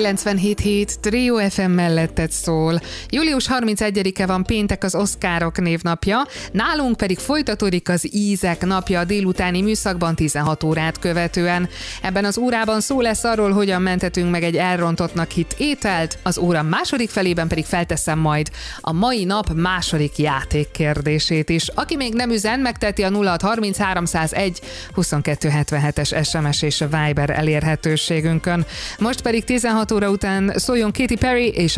97.7 Trio FM melletted szól. Július 31-e van péntek, az Oscarok névnapja, nálunk pedig folytatódik az Ízek napja a délutáni műszakban 16 órát követően. Ebben az órában szó lesz arról, hogyan mentetünk meg egy elrontottnak hitt ételt, az óra második felében pedig felteszem majd a mai nap második játékkérdését is. Aki még nem üzen, megteheti a 0630 301 2277-es SMS és Viber elérhetőségünkön. Most pedig 16 óra után szóljon Katy Perry és